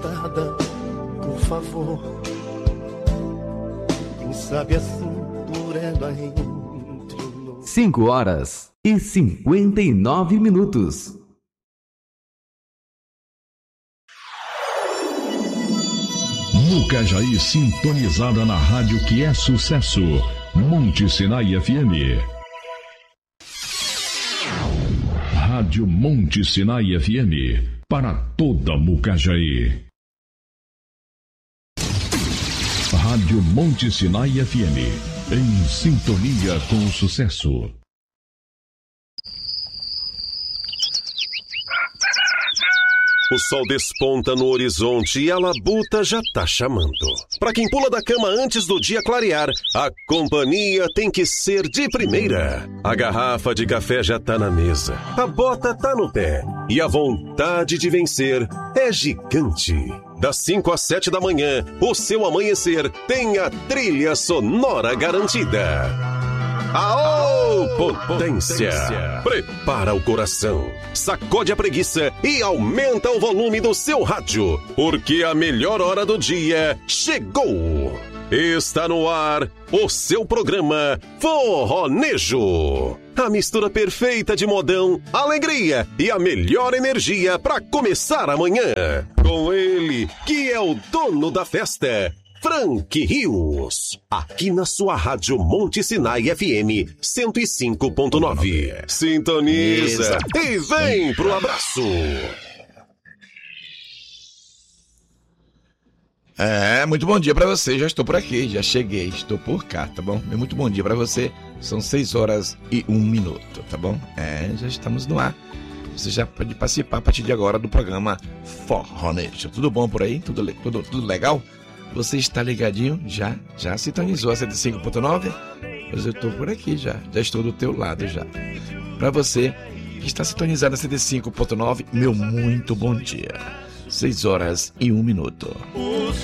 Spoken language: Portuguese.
Por favor, quem sabe assim durando entre 5h59. Mucajaí sintonizada na rádio que é sucesso. Monte Sinai FM. Rádio Monte Sinai FM. Para toda Mucajaí. Rádio Monte Sinai FM. Em sintonia com o sucesso. O sol desponta no horizonte e a labuta já tá chamando. Pra quem pula da cama antes do dia clarear, a companhia tem que ser de primeira. A garrafa de café já tá na mesa, a bota tá no pé e a vontade de vencer é gigante. Das 5 às 7 da manhã, o seu amanhecer tem a trilha sonora garantida. Aô, potência! Prepara o coração, sacode a preguiça e aumenta o volume do seu rádio, porque a melhor hora do dia chegou! Está no ar o seu programa Forronejo. A mistura perfeita de modão, alegria e a melhor energia para começar amanhã. Com ele, que é o dono da festa, Frank Rios, aqui na sua rádio Monte Sinai FM 105.9. Sintoniza e vem pro abraço. Muito bom dia pra você, já estou por aqui, já cheguei, estou por cá, tá bom? Muito bom dia pra você, são 6h01, tá bom? Já estamos no ar, você já pode participar a partir de agora do programa Forronejo. Tudo bom por aí? Tudo legal? Você está ligadinho? Já sintonizou a 105.9? Pois eu estou por aqui já estou do teu lado já. Pra você que está sintonizado a 105.9, meu muito bom dia. 6h01.